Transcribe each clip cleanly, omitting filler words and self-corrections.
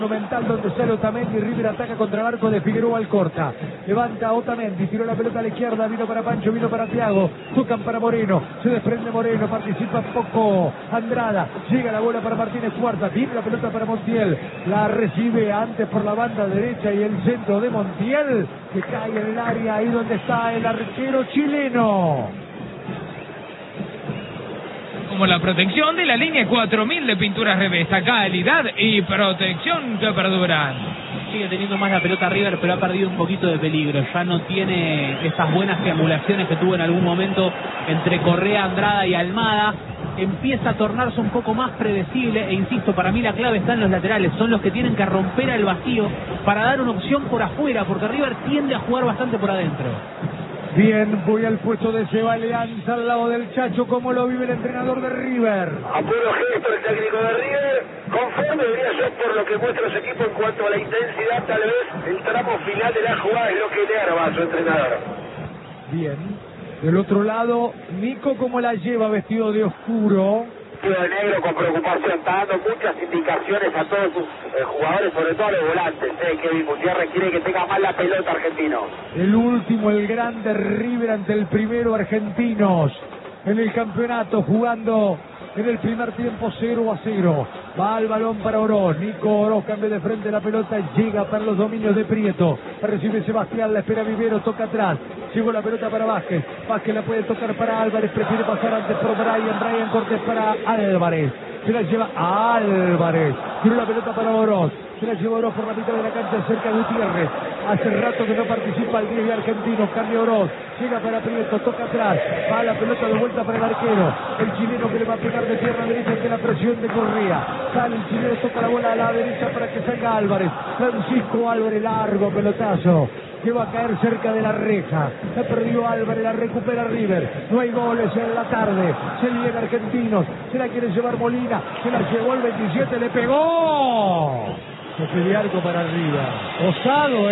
Monumental donde sale Otamendi, River ataca contra el arco de Figueroa Alcorta, levanta Otamendi, tiró la pelota a la izquierda, vino para Pancho, vino para Thiago, tocan para Moreno, se desprende Moreno, participa poco Andrada, llega la bola para Martínez Cuarta, viene la pelota para Montiel, la recibe antes por la banda derecha y el centro de Montiel, que cae en el área, ahí donde está el arquero chileno. Como la protección de la línea 4000 de pinturas Revesta, calidad y protección que perduran. Sigue teniendo más la pelota River, pero ha perdido un poquito de peligro. Ya no tiene esas buenas triangulaciones que tuvo en algún momento entre Correa, Andrada y Almada. Empieza a tornarse un poco más predecible e insisto, para mí la clave está en los laterales. Son los que tienen que romper el vacío para dar una opción por afuera, porque River tiende a jugar bastante por adentro. Bien, voy al puesto de Seba Alianza al lado del Chacho. ¿Cómo lo vive el entrenador de River? A puro gesto el técnico de River, conforme diría yo por lo que muestra su equipo en cuanto a la intensidad, tal vez el tramo final de la jugada es lo que enerva a su entrenador. Bien, del otro lado, Nico, ¿cómo la lleva vestido de oscuro? De negro con preocupación, está dando muchas indicaciones a todos sus jugadores, sobre todo a los volantes. Kevin Gutiérrez quiere que tenga más la pelota argentino. El último, el grande River ante el primero, argentinos en el campeonato, jugando en el primer tiempo 0-0. Va al balón para Oroz, Nico Oroz cambia de frente la pelota, llega para los dominios de Prieto, recibe Sebastián, la espera Vivero, toca atrás, llegó la pelota para Vázquez, Vázquez la puede tocar para Álvarez, prefiere pasar antes por Brian Cortés para Álvarez, se la lleva a Álvarez, tiró la pelota para Oroz, se la lleva Oroz por la mitad de la cancha cerca de Gutiérrez, hace rato que no participa el 10 de Argentinos, cambia Oroz, llega para Prieto, toca atrás, va la pelota de vuelta para el arquero, el chileno que le va a pegar de pierna derecha ante la presión de Correa, sale el chileno, toca la bola a la derecha para que salga Álvarez, Francisco Álvarez, largo pelotazo, que va a caer cerca de la reja, ha perdido Álvarez, la recupera River, no hay goles en la tarde, se viene Argentinos, se la quiere llevar Molina, se la llevó el 27, le pegó, se de arco para arriba, osado,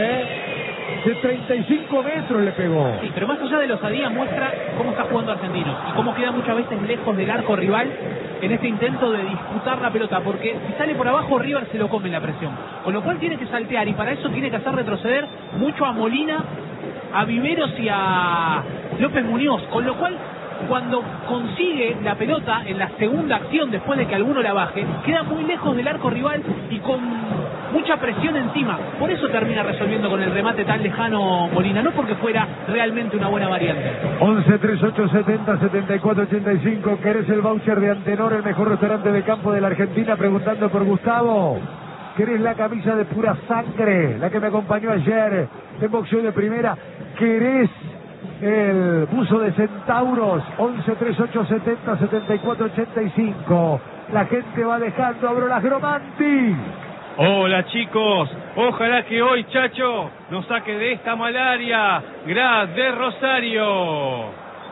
de 35 metros le pegó. Sí, pero más allá de la osadía muestra cómo está jugando Argentinos y cómo queda muchas veces lejos del arco rival en este intento de disputar la pelota, porque si sale por abajo River se lo come en la presión, con lo cual tiene que saltear y para eso tiene que hacer retroceder mucho a Molina, a Viveros y a López Muñoz, con lo cual cuando consigue la pelota en la segunda acción después de que alguno la baje, queda muy lejos del arco rival y con mucha presión encima, por eso termina resolviendo con el remate tan lejano Molina, no porque fuera realmente una buena variante. 11 38 70 74 85. ¿Querés el voucher de Antenor, el mejor restaurante de campo de la Argentina? Preguntando por Gustavo. ¿Querés la camisa de pura sangre, la que me acompañó ayer en boxeo de primera? ¿Querés el buzo de Centauros? 11 38 70 74 85. La gente va dejando, abro las Gromanti. Hola chicos, ojalá que hoy Chacho nos saque de esta malaria. Graz de Rosario.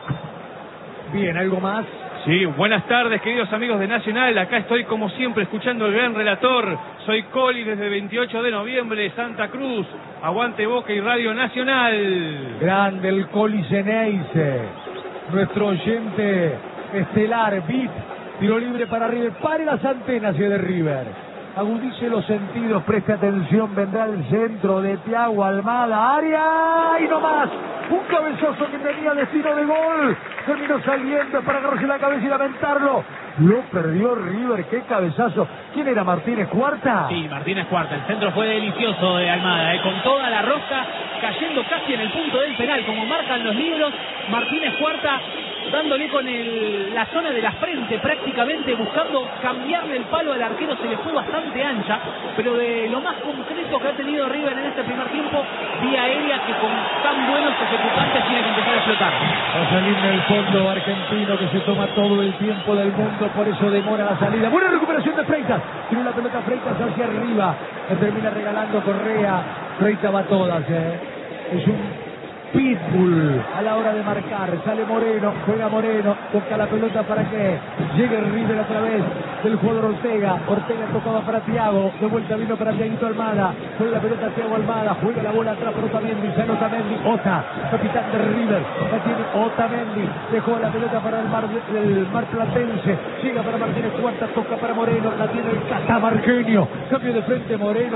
Bien, ¿algo más? Sí, buenas tardes queridos amigos de Nacional, acá estoy como siempre escuchando el gran relator, soy Coli desde 28 de noviembre, Santa Cruz, aguante Boca y Radio Nacional. Grande el Coli Ceneice, nuestro oyente estelar, VIP, tiro libre para River, pare las antenas y de River. Agudice los sentidos, preste atención, vendrá el centro de Thiago Almada, área y no más. Un cabezazo que tenía destino de gol, terminó saliendo para agarrarse la cabeza y lamentarlo. Lo perdió River, qué cabezazo. ¿Quién era, Martínez Cuarta? Sí, Martínez Cuarta, el centro fue delicioso de Almada, con toda la rosca, cayendo casi en el punto del penal, como marcan los libros. Martínez Cuarta dándole con la zona de la frente prácticamente, buscando cambiarle el palo al arquero, se le fue bastante ancha, pero de lo más concreto que ha tenido River en este primer tiempo, vía aérea que con tan buenos ejecutantes tiene que empezar a explotar. Va a salir del fondo argentino que se toma todo el tiempo del mundo, por eso demora la salida. Buena recuperación de Freitas, tiene la pelota Freitas hacia arriba, le termina regalando Correa, Freitas va a todas, es un pitbull a la hora de marcar, sale Moreno, juega Moreno, toca la pelota para que llegue River otra vez del jugador Ortega tocaba para Thiago, de vuelta vino para Thiaguito Almada, juega la pelota Thiago Almada, juega la bola atrás para Otamendi, sale Otamendi, Ota, capitán de River, la tiene Otamendi, dejó la pelota para el Mar Platense, llega para Martínez Cuarta, toca para Moreno, la tiene el catamarqueño, cambio de frente Moreno.